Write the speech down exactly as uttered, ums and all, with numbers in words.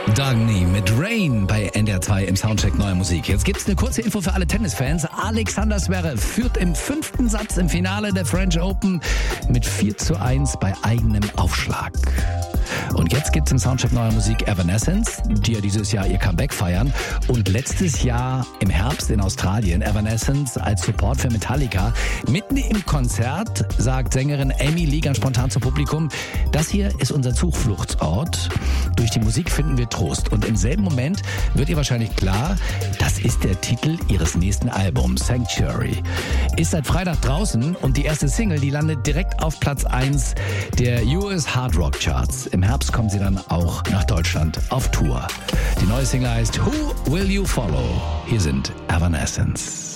Dagny mit Rain bei N D R zwei im Soundcheck Neue Musik. Jetzt gibt's eine kurze Info für alle Tennisfans. Alexander Zverev führt im fünften Satz im Finale der French Open mit vier zu eins bei eigenem Aufschlag. Und jetzt gibt's im Soundcheck Neuer Musik Evanescence, die ja dieses Jahr ihr Comeback feiern. Und letztes Jahr im Herbst in Australien Evanescence als Support für Metallica. Mitten im Konzert sagt Sängerin Amy Lee ganz spontan zum Publikum, das hier ist unser Zufluchtsort. Durch die Musik finden wir Trost. Und im selben Moment wird ihr wahrscheinlich klar, das ist der Titel ihres nächsten Albums, Sanctuary. Ist seit Freitag draußen und die erste Single, die landet direkt auf Platz eins der U S Hard Rock Charts. Im Herbst kommen sie dann auch nach Deutschland auf Tour. Die neue Single heißt Who Will You Follow? Hier sind Evanescence.